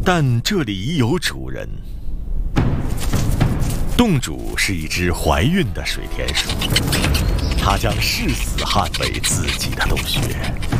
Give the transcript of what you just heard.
但这里已有主人。洞主是一只怀孕的水田鼠，它将誓死捍卫自己的洞穴。